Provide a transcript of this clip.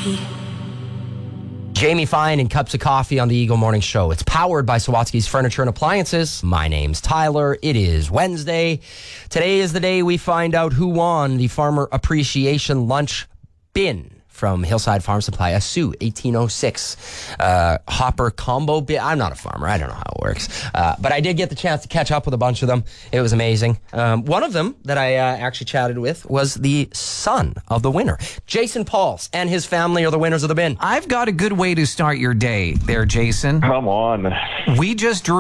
Jamie Fine and Cups of Coffee on the Eagle Morning Show. It's powered by Sawatsky's Furniture and Appliances. My name's Tyler. It is Wednesday. Today is the day we find out who won the Farmer Appreciation Lunch Bin from Hillside Farm Supply, a Sioux 1806 hopper combo bin. I'm not a farmer. I don't know how it works. But I did get the chance to catch up with a bunch of them. It was amazing. One of them that I actually chatted with was the son of the winner. Jason Pauls and his family are the winners of the bin. I've got a good way to start your day there, Jason. Come on. We just drew